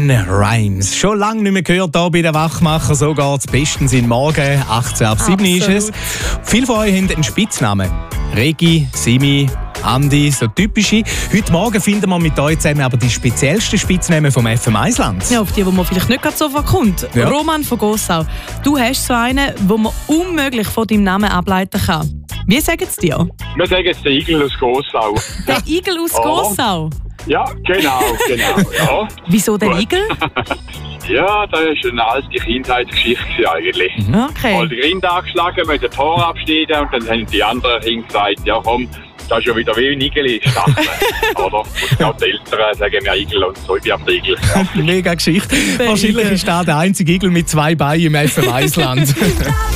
LeAnn Rimes. Schon lange nicht mehr gehört hier bei den Wachmacher. So geht es bestens in den Morgen. 18:07 ist es. Viele von euch haben einen Spitznamen. Regi, Simi, Andi, so typische. Heute Morgen finden wir mit euch zusammen aber die speziellsten Spitznamen vom FM Island. Ja, auf die man vielleicht nicht sofort kommt. Ja. Roman von Gossau, du hast so einen, wo man unmöglich von deinem Namen ableiten kann. Wie sagen sie dir? Wir sagen jetzt den Igel aus Gossau. Der Igel aus Gossau? Ja, genau. Ja. Wieso der Igel? Ja, das war eine alte Kindheitsgeschichte eigentlich. Okay. Mal den Grind angeschlagen, mit dem Tor abschneiden und dann haben die anderen gesagt, ja komm, das ist ja wieder wie ein Igel ist. Oder? Und auch die Eltern sagen mir Igel und so, ich bin der Igel. Ja. Mega Geschichte. Wahrscheinlich ist da der einzige Igel mit 2 Beinen im FM Island.